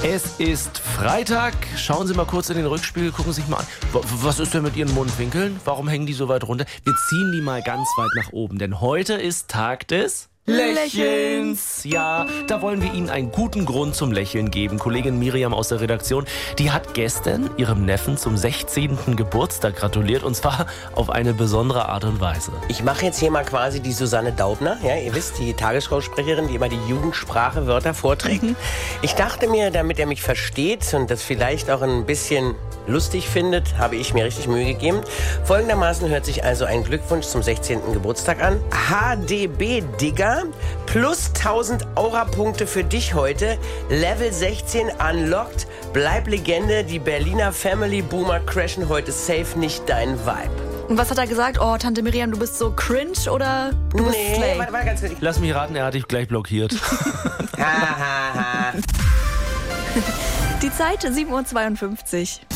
Es ist Freitag. Schauen Sie mal kurz in den Rückspiegel, gucken Sie sich mal an. Was ist denn mit Ihren Mundwinkeln? Warum hängen die so weit runter? Wir ziehen die mal ganz weit nach oben, denn heute ist Tag des Lächelns. Ja, da wollen wir Ihnen einen guten Grund zum Lächeln geben. Kollegin Miriam aus der Redaktion, die hat gestern ihrem Neffen zum 16. Geburtstag gratuliert, und zwar auf eine besondere Art und Weise. Ich mache jetzt hier mal quasi die Susanne Daubner, ja, ihr wisst, die Tagesschausprecherin, die immer die Jugendsprache Wörter vorträgt. Ich dachte mir, damit er mich versteht und das vielleicht auch ein bisschen lustig findet, habe ich mir richtig Mühe gegeben. Folgendermaßen hört sich also ein Glückwunsch zum 16. Geburtstag an. HDB Digger, plus 1000 Aura-Punkte für dich heute. Level 16 unlocked. Bleib Legende, die Berliner Family Boomer crashen heute safe nicht dein Vibe. Und was hat er gesagt? Oh, Tante Miriam, du bist so cringe oder du bist Slay? Warte, ganz kurz. Lass mich raten, er hat dich gleich blockiert. Ha, ha, ha. Die Zeit 7:52 Uhr.